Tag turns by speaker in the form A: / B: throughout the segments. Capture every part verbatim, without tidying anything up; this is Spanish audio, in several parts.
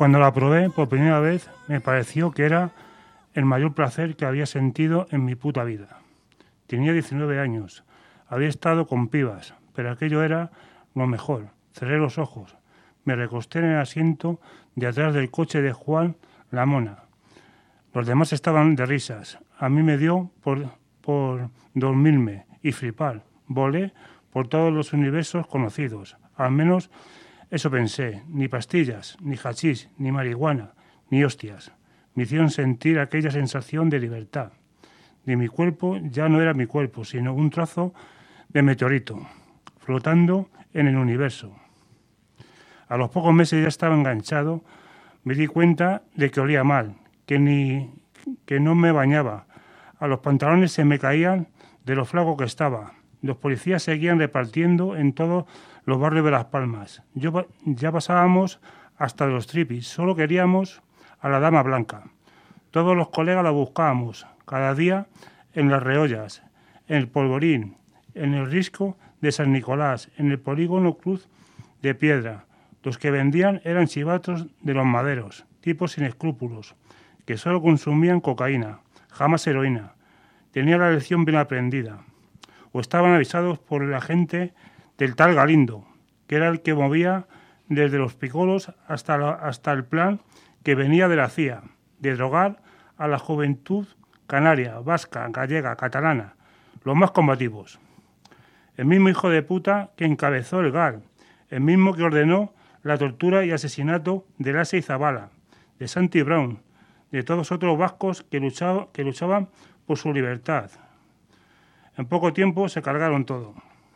A: Cuando la probé por primera vez, me pareció que era el mayor placer que había sentido en mi puta vida. Tenía diecinueve años, había estado con pibas, pero aquello era lo mejor. Cerré los ojos, me recosté en el asiento de atrás del coche de Juan la Mona. Los demás estaban de risas. A mí me dio por, por dormirme y flipar. Volé por todos los universos conocidos. Al menos eso pensé. Ni pastillas, ni hachís, ni marihuana, ni hostias. Me hicieron sentir aquella sensación de libertad. De mi cuerpo ya no era mi cuerpo, sino un trozo de meteorito, flotando en el universo. A los pocos meses ya estaba enganchado. Me di cuenta de que olía mal, que, ni, que no me bañaba. A los pantalones se me caían de lo flaco que estaba. Los policías seguían repartiendo en todos los barrios de Las Palmas. Yo, ya pasábamos hasta los tripis. Solo queríamos a la dama blanca. Todos los colegas la buscábamos, cada día en las reollas, en el Polvorín, en el Risco de San Nicolás, en el Polígono Cruz de Piedra. Los que vendían eran chivatos de los maderos, tipos sin escrúpulos, que solo consumían cocaína, jamás heroína. Tenían la lección bien aprendida. O estaban avisados por el agente del tal Galindo, que era el que movía desde los picolos hasta, la, hasta el plan que venía de la C I A, de drogar a la juventud canaria, vasca, gallega, catalana, los más combativos. El mismo hijo de puta que encabezó el G A R, el mismo que ordenó la tortura y asesinato de Lasa y Zabala, de Santi Brown, de todos otros vascos que, luchaba, que luchaban por su libertad. En poco tiempo se cargaron todo.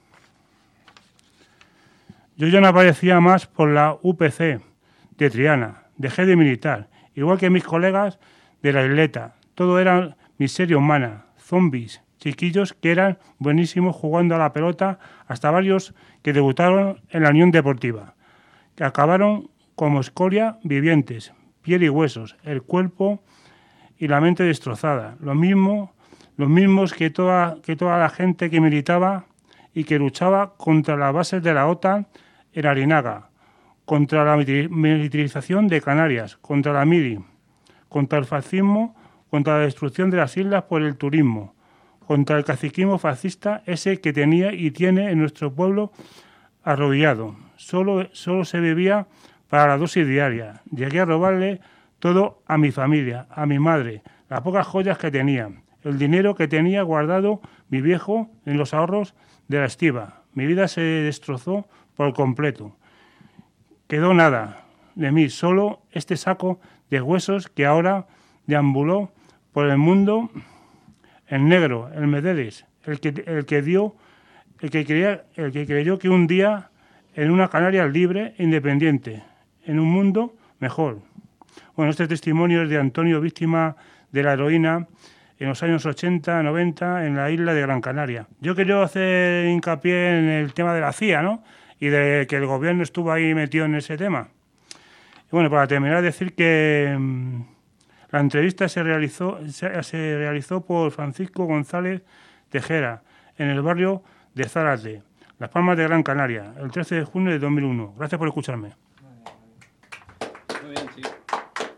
A: Yo ya no aparecía más por la U P C de Triana, dejé de militar, igual que mis colegas de la isleta. Todo era miseria humana, zombies, chiquillos que eran buenísimos jugando a la pelota, hasta varios que debutaron en la Unión Deportiva, que acabaron como escoria vivientes, piel y huesos, el cuerpo y la mente destrozada. Lo mismo, los mismos que toda, que toda la gente que militaba y que luchaba contra las bases de la OTAN en Arinaga, contra la militarización de Canarias, contra la MIRI, contra el fascismo, contra la destrucción de las islas por el turismo, contra el caciquismo fascista, ese que tenía y tiene en nuestro pueblo arrodillado. Solo, solo se vivía para la dosis diaria. Llegué a robarle todo a mi familia, a mi madre, las pocas joyas que tenía, el dinero que tenía guardado mi viejo en los ahorros de la estiba. Mi vida se destrozó por completo. Quedó nada de mí, solo este saco de huesos que ahora deambuló por el mundo, el negro, el Mededes, el que, el que dio, el que creía, el que creyó que un día en una Canarias libre e independiente, en un mundo mejor. Bueno, este testimonio es de Antonio, víctima de la heroína en los años ochenta, noventa, en la isla de Gran Canaria. Yo quería hacer hincapié en el tema de la C I A, ¿no? Y de que el gobierno estuvo ahí metido en ese tema. Y bueno, para terminar, decir que mmm, la entrevista se realizó, se, se realizó por Francisco González Tejera, en el barrio de Zárate, Las Palmas de Gran Canaria, el trece de junio de dos mil uno. Gracias por escucharme.